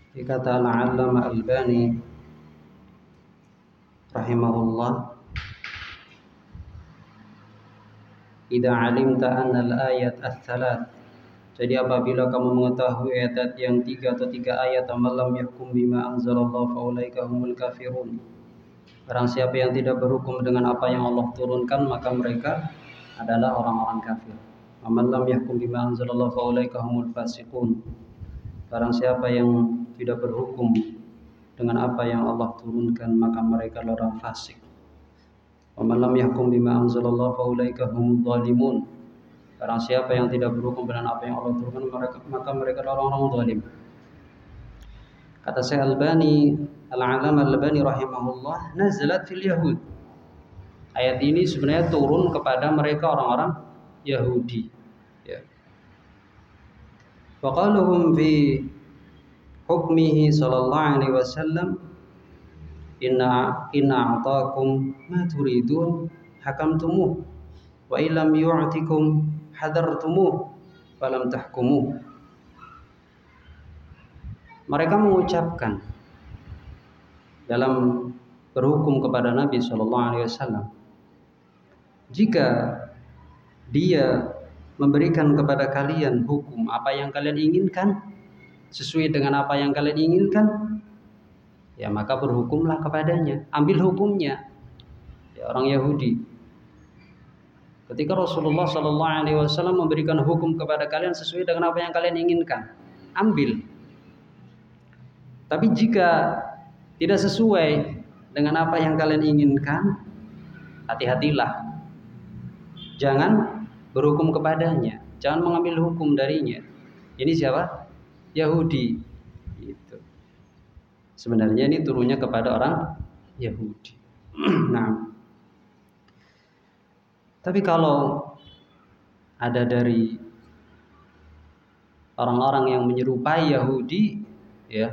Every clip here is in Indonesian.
Kata Al-Allamah Albani rahimahullah, "Idza 'alimta anna al-ayat ats-tsalath." Jadi apabila kamu mengetahui ayat yang tiga atau tiga ayat, "Amallam yahkum bima anzalallahu faulaika humul kafirun." Barang siapa yang tidak berhukum dengan apa yang Allah turunkan, maka mereka adalah orang-orang kafir. "Amallam yahkum bima anzalallahu faulaika humul fasiqun." Barang siapa yang tidak berhukum dengan apa yang Allah turunkan, maka mereka adalah orang fasik. "Amallam yahkum bima anzalallahu faulaika humul zalimun." Barang siapa yang tidak berhukum dengan apa yang Allah turunkan, maka mereka adalah orang-orang zalim. Kata Syekh Albani, Al-Allamah Albani rahimahullah, nazalat fil Yahud. Ayat ini sebenarnya turun kepada mereka orang-orang Yahudi. Ya. Wa qaluhum fi hukmihi sallallahu alaihi wasallam, inna a'takum ma turidun hakamtumuh wa illam yu'tikum hadartumuh falam tahkumuh. Mereka mengucapkan dalam berhukum kepada Nabi SAW, jika dia memberikan kepada kalian hukum apa yang kalian inginkan, sesuai dengan apa yang kalian inginkan, ya maka berhukumlah kepadanya, ambil hukumnya. Ya, orang Yahudi. Ketika Rasulullah SAW memberikan hukum kepada kalian sesuai dengan apa yang kalian inginkan, ambil. Tapi jika tidak sesuai dengan apa yang kalian inginkan, hati-hatilah. Jangan berhukum kepadanya, jangan mengambil hukum darinya. Ini siapa? Yahudi. Gitu. Sebenarnya ini turunnya kepada orang Yahudi. Nah, tapi kalau ada dari orang-orang yang menyerupai Yahudi, ya,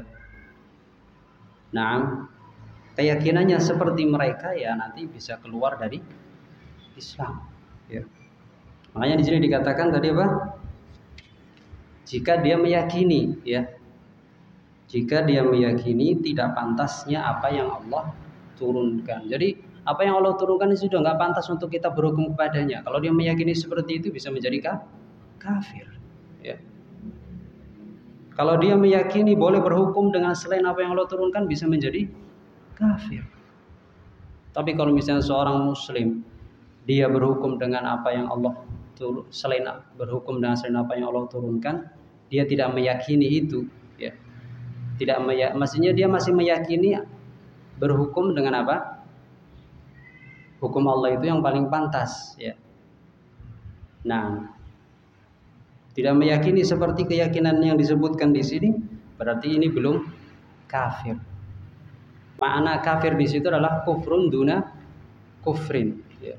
nah, keyakinannya seperti mereka, ya nanti bisa keluar dari Islam. Ya. Makanya di sini dikatakan tadi apa? Jika dia meyakini, ya, jika dia meyakini tidak pantasnya apa yang Allah turunkan. Jadi apa yang Allah turunkan itu sudah nggak pantas untuk kita berhukum kepadanya. Kalau dia meyakini seperti itu, bisa menjadi kafir. Ya. Kalau dia meyakini boleh berhukum dengan selain apa yang Allah turunkan, bisa menjadi kafir. Tapi kalau misalnya seorang Muslim, dia berhukum dengan apa yang Allah berhukum dengan selain apa yang Allah turunkan, dia tidak meyakini itu. Ya. Maksudnya dia masih meyakini berhukum dengan apa? Hukum Allah itu yang paling pantas, ya. Nah, tidak meyakini seperti keyakinan yang disebutkan di sini, berarti ini belum kafir. Makna kafir di situ adalah kufrun duna kufrin. Ya.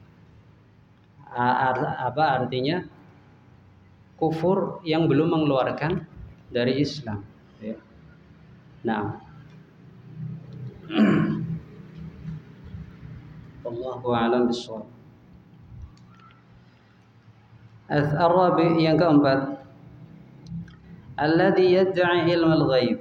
Apa artinya? Kufur yang belum mengeluarkan dari Islam. Ya. Nah. Wallahu a'lam bishawab. Ar-rabi, yang keempat, alladhi yad'i ilmal ghaib,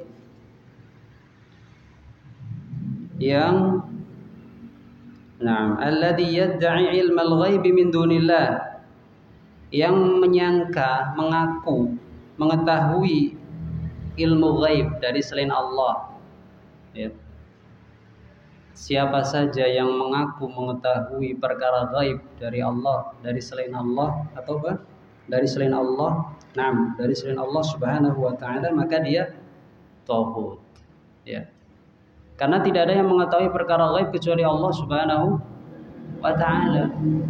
alladhi yad'i ilmal ghaib min dunillah, yang menyangka, mengaku mengetahui ilmu ghaib dari selain Allah. Ya. Siapa saja yang mengaku mengetahui perkara gaib dari Allah, dari selain Allah, atau dari selain Allah, dari selain Allah Subhanahu wa taala, maka dia tauhid. Ya. Karena tidak ada yang mengetahui perkara gaib kecuali Allah Subhanahu wa taala.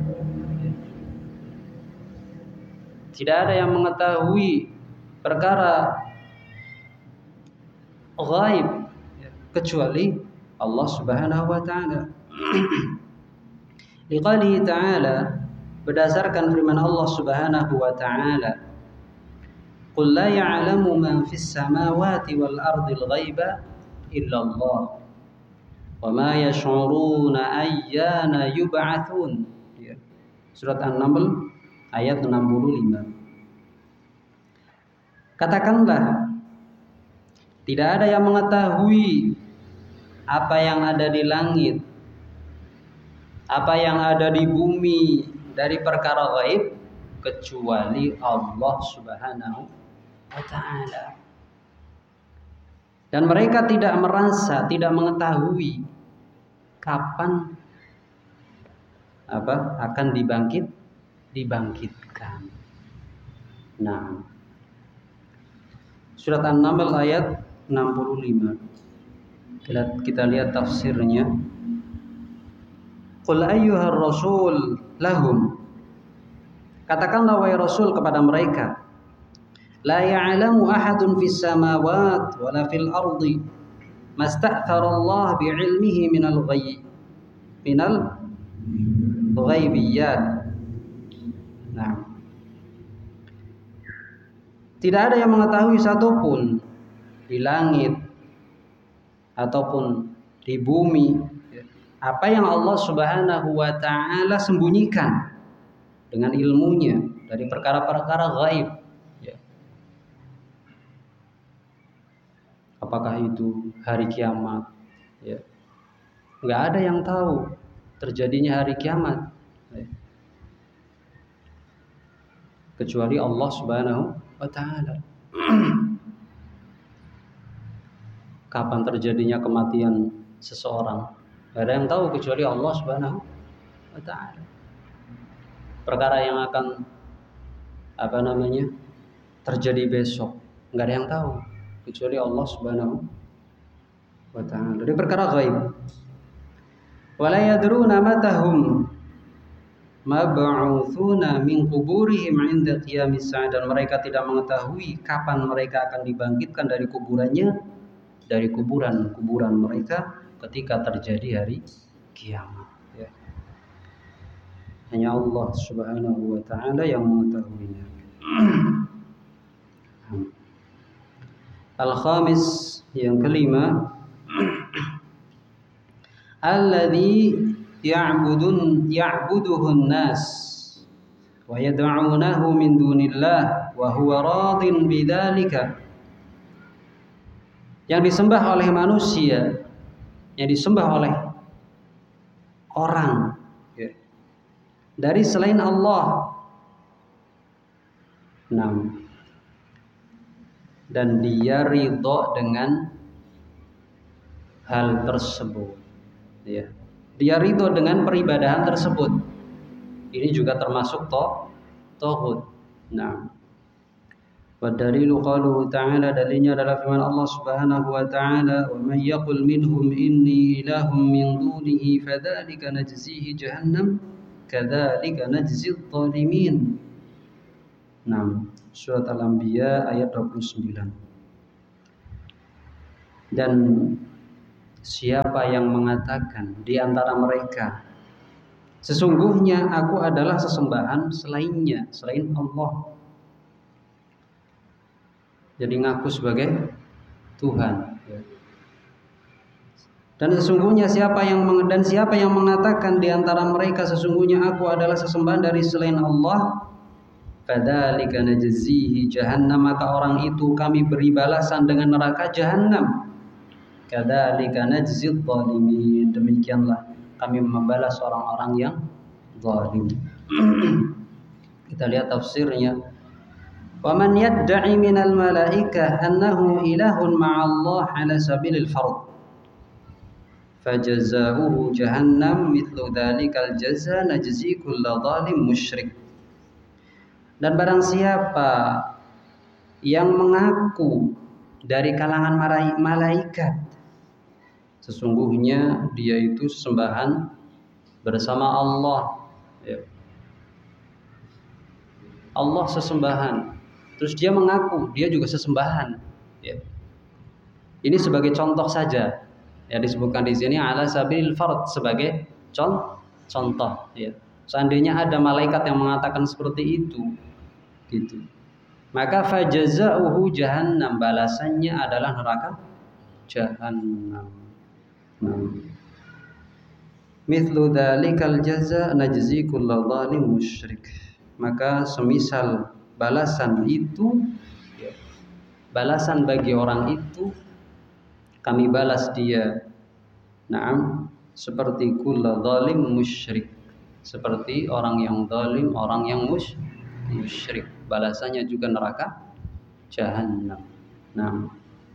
Tidak ada yang mengetahui perkara gaib kecuali Allah Subhanahu wa taala. Liqalihi ta'ala, berdasarkan firman Allah Subhanahu wa taala, "Qul la ya'lamu man fis samawati wal ardil ghaiba illa Allah wa ma yash'uruna ayyana yub'atsun." Ya. Surat An-Naml ayat 65. Katakanlah, Tidak ada yang mengetahui apa yang ada di langit, apa yang ada di bumi dari perkara gaib kecuali Allah Subhanahu wa taala. Dan mereka tidak merasa, tidak mengetahui kapan akan dibangkitkan. Nah, surat An-Naml ayat 65. Kita lihat tafsirnya. Qul ayyuhar rasul lahum. Katakanlah wahai Rasul kepada mereka, la ya'lamu ahadun fis samawati wala fil ardi masta'thara Allah bi'ilmihi minal ghaibiyat. Nah, tidak ada yang mengetahui satupun di langit ataupun di bumi apa yang Allah Subhanahu wa taala sembunyikan dengan ilmunya dari perkara-perkara gaib, ya. Apakah itu hari kiamat, ya. Nggak ada yang tahu terjadinya hari kiamat, ya, kecuali Allah Subhanahu wa taala. Kapan terjadinya kematian seseorang, nggak ada yang tahu kecuali Allah Subhanahu wa taala. Perkara yang akan terjadi besok, nggak ada yang tahu kecuali Allah Subhanahu wa taala. Dari perkara gaib. Wala yadruna matahum mab'utsuna min quburihim 'inda qiyamis sa'a, dan mereka tidak mengetahui kapan mereka akan dibangkitkan dari kuburannya, dari kuburan mereka ketika terjadi hari kiamat, ya. Hanya Allah Subhanahu wa taala yang mengetahuinya. Al-khamis, yang kelima, alladzi ya'buduhun nas wa yad'unahu min dunillah wa huwa radin bidzalika. Yang disembah oleh manusia, yang disembah oleh orang, ya, dari selain Allah. Nah, dan dia ridho dengan hal tersebut, ya. Dia ridho dengan peribadahan tersebut. Ini juga termasuk tauhid. Nah, wa dalilu qauluhu ta'ala, dalilnya adalah firman Allah Subhanahu wa ta'ala, wa may yaqul minhum inni ilahum min dunihi fadzalika najzihi jahannam kadzalika najzi adh-dhalimin. Nah, surat Al-Anbiya ayat 29. Dan siapa yang mengatakan di antara mereka, sesungguhnya aku adalah sesembahan selainnya, selain Allah, jadi ngaku sebagai Tuhan. Dan sesungguhnya siapa yang mengatakan di antara mereka, sesungguhnya aku adalah sesembahan dari selain Allah, fadzalika najzihi jahannam, maka orang itu kami beri balasan dengan neraka jahanam. Kadzalika najzi adh-dhalimin, demikianlah kami membalas orang-orang yang zalim. Kita lihat tafsirnya. Wa man yad'i minal malaikah annahu ilahun ma'allah ala sabilil fard fajazaohu jahannam mithlu dzalikal jazaa najzi kulla zalim musyrik. Dan barang siapa yang mengaku dari kalangan malaikat, sesungguhnya dia itu sesembahan bersama Allah, ya. Allah sesembahan, terus dia mengaku dia juga sesembahan, ya. Ini sebagai contoh saja, ya, disebutkan di sini ala sabilil fard, sebagai contoh, ya. Seandainya ada malaikat yang mengatakan seperti itu, gitu, maka fajazauhu jahannam, balasannya adalah neraka jahanam. Mithlu dzalikal jazaa najzi kulla zalim musyrik, maka semisal balasan itu, ya, balasan bagi orang itu kami balas dia. Naam, seperti kulla zalim musyrik. Seperti orang yang zalim, orang yang musyrik. Balasannya juga neraka Jahannam. Naam.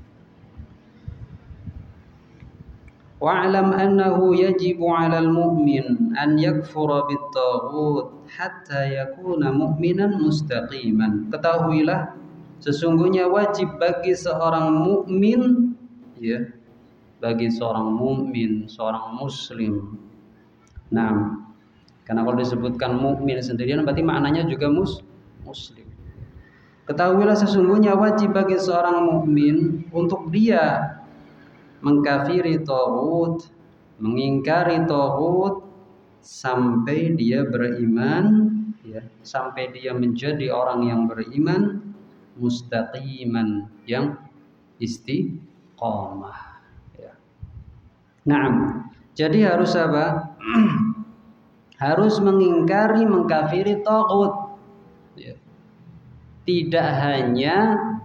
Wa'lam annahu yajibu 'alal mu'min an yakfura bit-taghut hatta yakuna mu'minan mustaqiman. Ketahuilah sesungguhnya wajib bagi seorang mukmin, ya, bagi seorang mukmin, seorang muslim. Nah, karena kalau disebutkan mukmin sendirian berarti maknanya juga muslim. Ketahuilah sesungguhnya wajib bagi seorang mukmin untuk dia mengkafiri taghut, mengingkari taghut sampai dia beriman, ya, sampai dia menjadi orang yang beriman mustaqiman, yang istiqomah, ya. Nah, jadi harus apa? Harus mengingkari, mengkafiri taghut, ya. Tidak hanya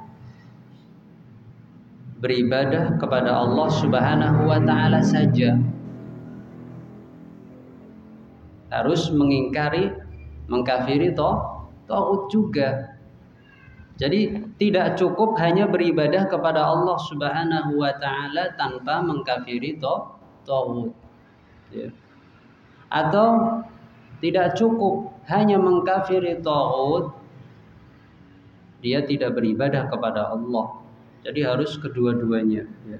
beribadah kepada Allah Subhanahu wa taala saja. Harus mengingkari, mengkafiri taghut juga. Jadi tidak cukup hanya beribadah kepada Allah Subhanahu wa taala tanpa mengkafiri taghut. Ya. Atau tidak cukup hanya mengkafiri taghut, dia tidak beribadah kepada Allah. Jadi harus kedua-duanya, ya.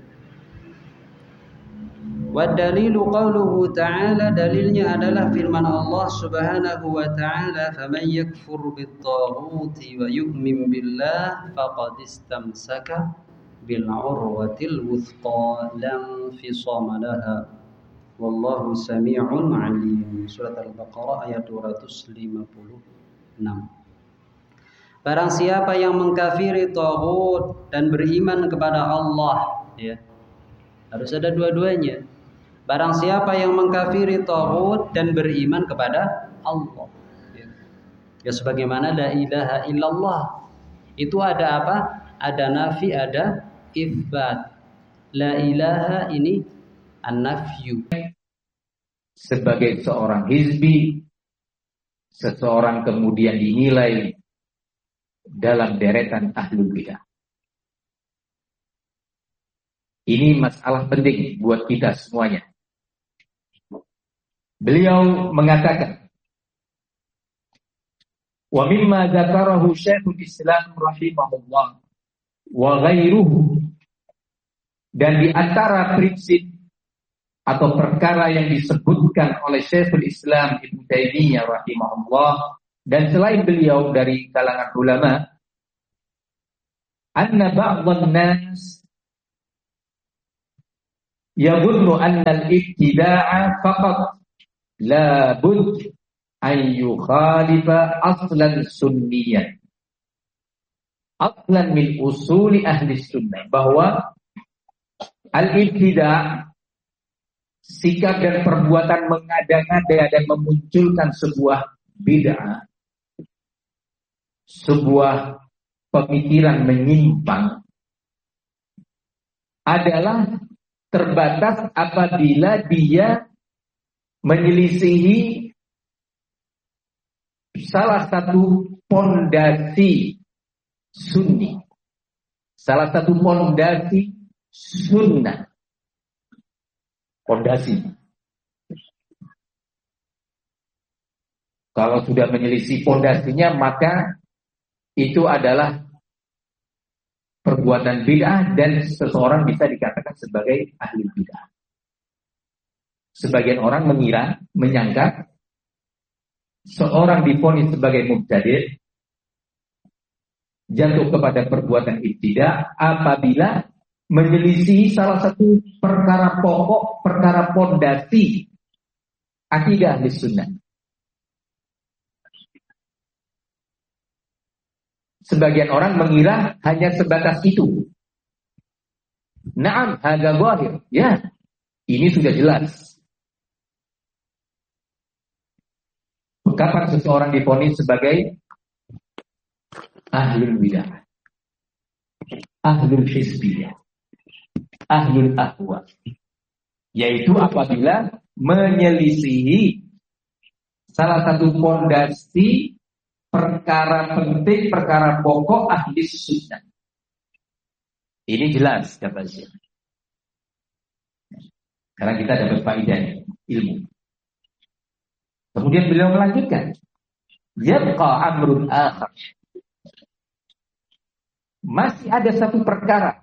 Wa dalilu qauluhu ta'ala, dalilnya adalah firman Allah Subhanahu wa ta'ala, faman yakfur bit-taghuti wa yu'min billah faqad istamsaka bil 'urwatil wuthqa lam fisama laha wallahu samii'un 'alim. Surat Al-Baqarah ayat 256. Barang siapa yang mengkafiri taghut dan beriman kepada Allah, ya. Harus ada dua-duanya. Barang siapa yang mengkafiri taghut dan beriman kepada Allah, ya. Ya sebagaimana la ilaha illallah. Itu ada apa? Ada nafi, ada itsbat. La ilaha ini an-nafyu. Sebagai seorang hizbi, seseorang kemudian dinilai dalam deretan ahlul bidah. Ini masalah penting buat kita semuanya. Beliau mengatakan, wa mimma dzakarahu Syekhul Islam rahimahullah wa ghairuhu, dan di antara prinsip atau perkara yang disebutkan oleh Syekhul Islam Ibnu Taimiyah rahimahullah dan selain beliau dari kalangan ulama, anna ba'dhan nas yadhunnu anna al-ibtida'a faqat la bud an yukhalifa aslan sunniyyan, aslan min usuli ahli sunnah, bahwa al-ibtida', sikap dan perbuatan mengada-ngada dan memunculkan sebuah bid'ah, sebuah pemikiran menyimpang, adalah terbatas apabila dia menyelisihi salah satu pondasi sunni, salah satu pondasi sunnah. Pondasi. Kalau sudah menyelisih pondasinya, maka itu adalah perbuatan bid'ah dan seseorang bisa dikatakan sebagai ahli bid'ah. Sebagian orang menyangka seorang divonis sebagai mubtadi', jatuh kepada perbuatan ibtidah apabila menyelisih salah satu perkara pokok, perkara pondasi akidah ahli sunnah. Sebagian orang mengira hanya sebatas itu. Naam, hadza zahir. Ya, ini sudah jelas. Kapan seseorang divonis sebagai ahlul bidah, ahlul hizbiyah? ahlul ahwa, yaitu apabila menyelisihi salah satu fondasi perkara penting, perkara pokok ahli sunnah. Ini jelas kata Syekh. Karena kita dapat faedah ilmu. Kemudian beliau melanjutkan, yabqa amrun akhar. Masih ada satu perkara,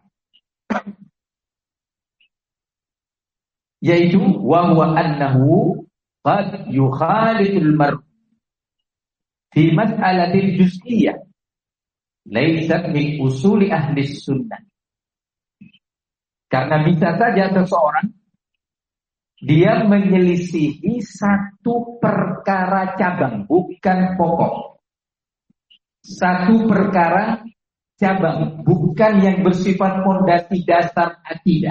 yaitu wa huwa annahu qad yukhaliful mar' fi mas'alatil juz'iyyah laysat min usuli ahli sunnah. Karena bisa saja seseorang dia menyelisihi satu perkara cabang, bukan pokok. Satu perkara cabang, bukan yang bersifat fondasi dasar akidah.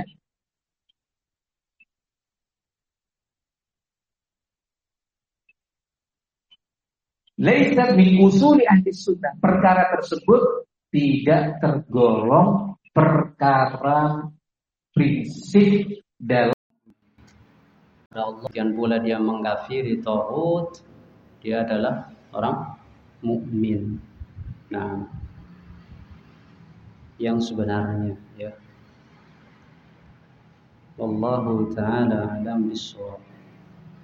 Laisa min usuli ahli sunnah. Perkara tersebut tidak tergolong perkara prinsip dalam Allah. Dan pula dia mengkafiri tauhid, dia adalah orang mukmin. Nah, yang sebenarnya ya. Wallahu ta'ala alam bissawab.